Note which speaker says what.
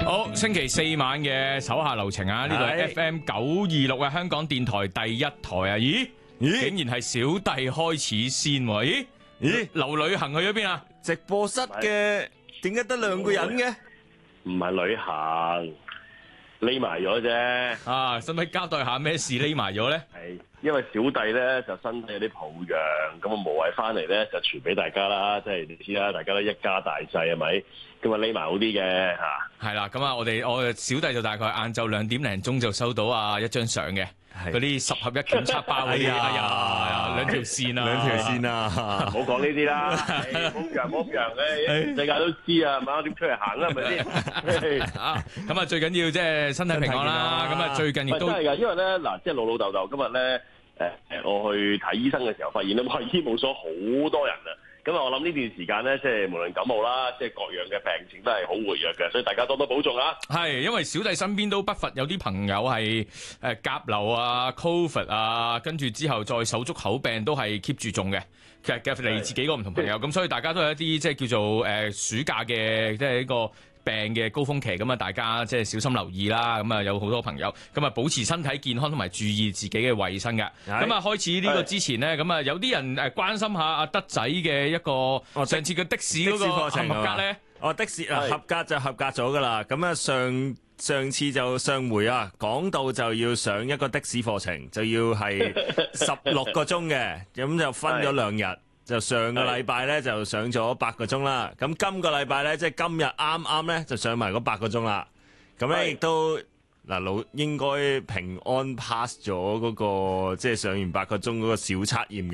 Speaker 1: 好，星期四晚嘅手下留情啊！呢度係 FM 926啊，香港電台第一台啊！咦，竟然係小弟開始先喎！咦，劉旅行去咗邊啊？
Speaker 2: 直播室嘅點解得2個人嘅？
Speaker 3: 唔係旅行，匿埋咗啫。
Speaker 1: 啊，使唔使交代下咩事匿埋咗咧？
Speaker 3: 係因為小弟咧就身體有啲抱恙，咁啊無謂翻嚟咧就傳俾大家啦。即係你知啦，大家都一家大細係咪？咁啊匿埋好啲嘅嚇。
Speaker 1: 係啦，咁啊，我小弟就大概晏晝2點零鐘就收到一張相嘅，嗰啲10合一檢測包嗰啲，哎呀，兩條線啊，
Speaker 3: 唔好講呢啲啦，唔好咁揚嘅，世界都知啊，係嘛？點出嚟行啦，係咪先？
Speaker 1: 咁啊，最緊要即係身體平安啦。咁啊，最近亦都
Speaker 3: 真係㗎，因為咧嗱，即係老豆今日咧我去睇醫生嘅時候，發現咧哇，醫務所好多人啊！咁啊，我諗呢段時間咧，即係無論感冒啦，即係各樣嘅病情都係好活躍嘅，所以大家多多保重啊！
Speaker 1: 係，因為小弟身邊都不乏有啲朋友係甲流啊、Covid 啊，跟住之後再手足口病都係 keep 住中嘅。其實嚟自幾個唔同朋友，咁所以大家都有一啲即係叫做暑假嘅即係一個病嘅高峰期，咁啊大家即係小心留意啦。咁啊有好多朋友咁啊保持身體健康同埋注意自己嘅衛生嘅。咁啊開始呢個之前呢，咁啊有啲人關心下阿德仔嘅一個上次嘅的士嗰個合唔合格咧？
Speaker 2: 的士合格就合格咗噶啦。咁啊上次就上回啊講到就要上一個的士課程，就要係16個鐘嘅，咁就分咗2日。就上個禮拜咧就上咗8個鐘啦，咁今個禮拜咧即係今日啱啱咧就上埋嗰8個鐘啦，咁咧亦都嗱應該平安 pass 咗嗰個即係上完8個鐘嗰個小測驗。